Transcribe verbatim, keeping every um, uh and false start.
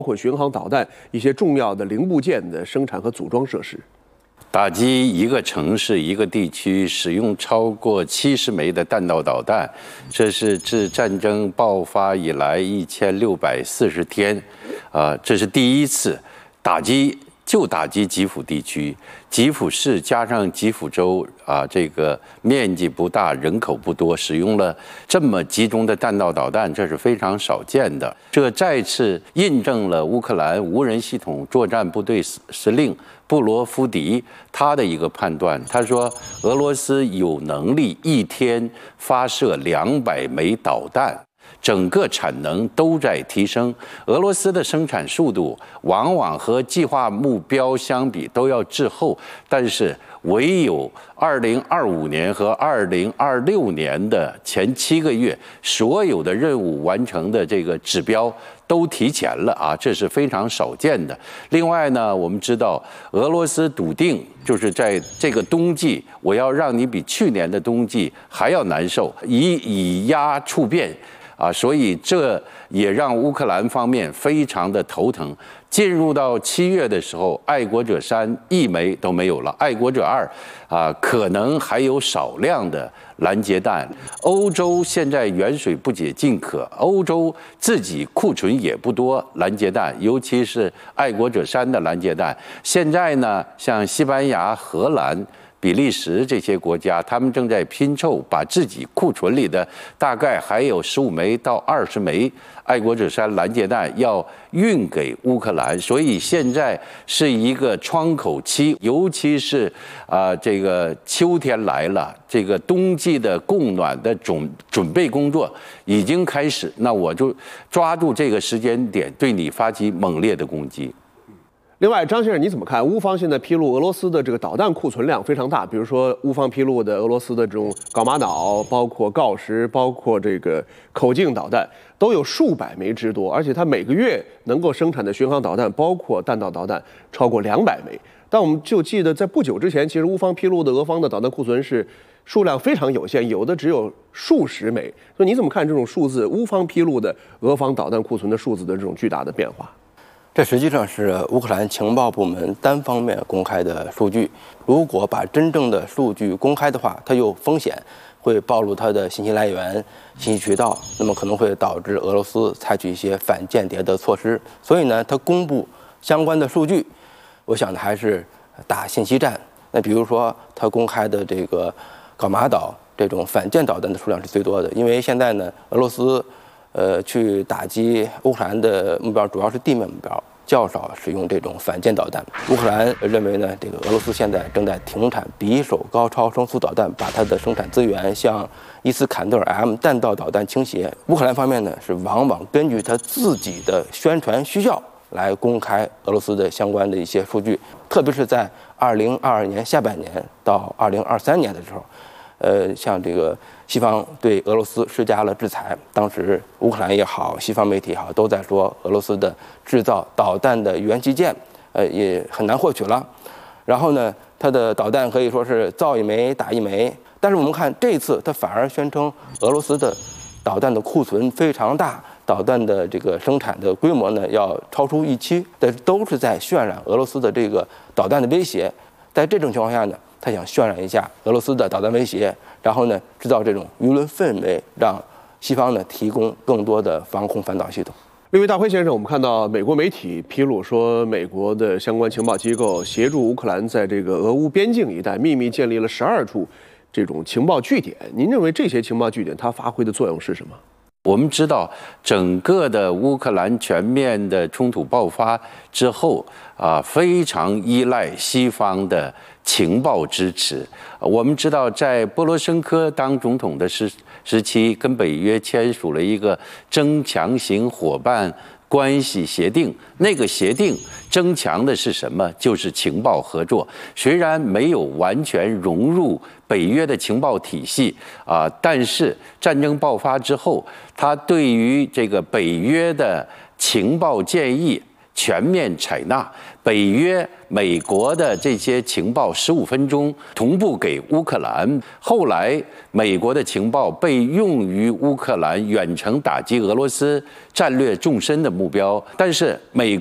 括巡航导弹一些重要的零部件的生产和组装设施。 打击一个城市、一个地区使用超过七十枚的弹道导弹，这是自战争爆发以来一千六百四十天，啊、呃，这是第一次打击。就打击吉普地区，吉普市加上吉普州啊，这个面积不大，人口不多，使用了这么集中的弹道导弹，这是非常少见的。这再次印证了乌克兰无人系统作战部队司令布罗夫迪他的一个判断。他说，俄罗斯有能力一天发射两百枚导弹。整个产能都在提升，俄罗斯的生产速度往往和计划目标相比都要滞后，但是唯有二零二五年和二零二六年的前七个月，所有的任务完成的这个指标都提前了啊，这是非常少见的。另外呢，我们知道俄罗斯笃定就是在这个冬季，我要让你比去年的冬季还要难受，以以压促变。啊，所以这也让乌克兰方面非常的头疼。进入到七月的时候，爱国者三一枚都没有了，爱国者二啊，可能还有少量的拦截弹。欧洲现在远水不解近渴，欧洲自己库存也不多拦截弹，尤其是爱国者三的拦截弹。现在呢，像西班牙、荷兰、比利时这些国家，他们正在拼凑，把自己库存里的大概还有十五枚到二十枚爱国者三拦截弹要运给乌克兰，所以现在是一个窗口期，尤其是啊、呃、这个秋天来了，这个冬季的供暖的准准备工作已经开始，那我就抓住这个时间点，对你发起猛烈的攻击。 另外，张先生，你怎么看？乌方现在披露俄罗斯的这个导弹库存量非常大，比如说乌方披露的俄罗斯的这种镐玛瑙，包括锆石，包括这个口径导弹，都有数百枚之多，而且它每个月能够生产的巡航导弹，包括弹道导弹，超过两百枚。但我们就记得，在不久之前，其实乌方披露的俄方的导弹库存是数量非常有限，有的只有数十枚。所以你怎么看这种数字？乌方披露的俄方导弹库存的数字的这种巨大的变化？ 这实际上是乌克兰情报部门单方面公开的数据。如果把真正的数据公开的话，它有风险，会暴露它的信息来源、信息渠道，那么可能会导致俄罗斯采取一些反间谍的措施。所以呢，它公布相关的数据，我想呢还是打信息战。那比如说，它公开的这个镐玛瑙这种反舰导弹的数量是最多的，因为现在呢，俄罗斯呃，去打击乌克兰的目标主要是地面目标，较少使用这种反舰导弹。乌克兰认为呢，这个俄罗斯现在正在停产匕首高超声速导弹，把它的生产资源向伊斯坎德尔 M 弹道导弹倾斜。乌克兰方面呢，是往往根据他自己的宣传需要来公开俄罗斯的相关的一些数据，特别是在二零二二年下半年到二零二三年的时候。呃，像这个西方对俄罗斯施加了制裁，当时乌克兰也好，西方媒体也好，都在说俄罗斯的制造导弹的元器件，呃，也很难获取了。然后呢，它的导弹可以说是造一枚打一枚。但是我们看这次，它反而宣称俄罗斯的导弹的库存非常大，导弹的这个生产的规模呢要超出预期，但都是在渲染俄罗斯的这个导弹的威胁。在这种情况下呢，他想渲染一下俄罗斯的导弹威胁，然后呢，制造这种舆论氛围，让西方呢提供更多的防空反导系统。 另外，大辉先生，我们看到美国媒体披露说，美国的相关情报机构协助乌克兰在这个俄乌边境一带秘密建立了十二处这种情报据点。您认为这些情报据点它发挥的作用是什么？ 我们知道，整个的乌克兰全面的冲突爆发之后啊，非常依赖西方的情报支持。我们知道，在波罗申科当总统的时时期，跟北约签署了一个增强型伙伴关系协定，那个协定增强的是什么？就是情报合作。虽然没有完全融入北约的情报体系啊，但是战争爆发之后，他对于这个北约的情报建议， 全面采纳。北约、美国的这些情报十五分钟同步给乌克兰，后来美国的情报被用于乌克兰远程打击俄罗斯战略纵深的目标，但是美